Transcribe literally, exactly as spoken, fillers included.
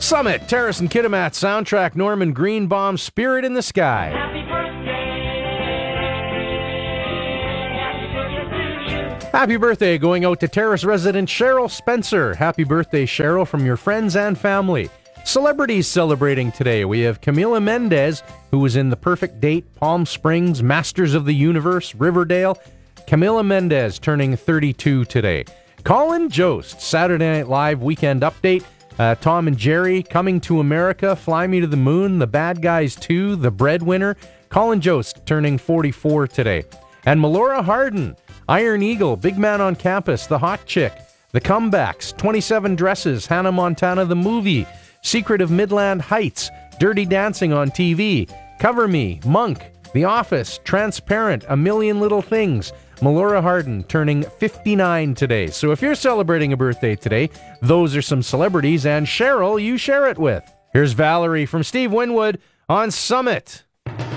Summit, Terrace and Kitimat soundtrack, Norman Greenbaum, Spirit in the Sky. Happy birthday. Happy birthday going out to Terrace resident Cheryl Spencer. Happy birthday, Cheryl, from your friends and family. Celebrities celebrating today. We have Camila Mendez, who was in The Perfect Date, Palm Springs, Masters of the Universe, Riverdale. Camila Mendez turning thirty-two today. Colin Jost, Saturday Night Live Weekend Update. Uh, Tom and Jerry, Coming to America, Fly Me to the Moon, The Bad Guys two, The Breadwinner. Colin Jost turning forty-four today. And Melora Hardin, Iron Eagle, Big Man on Campus, The Hot Chick, The Comebacks, twenty-seven Dresses, Hannah Montana the Movie, Secret of Midland Heights, Dirty Dancing on T V, Cover Me, Monk, The Office, Transparent, A Million Little Things. Melora Hardin turning fifty-nine today. So if you're celebrating a birthday today, those are some celebrities, and Cheryl you share it with. Here's Valerie from Steve Winwood on Summit.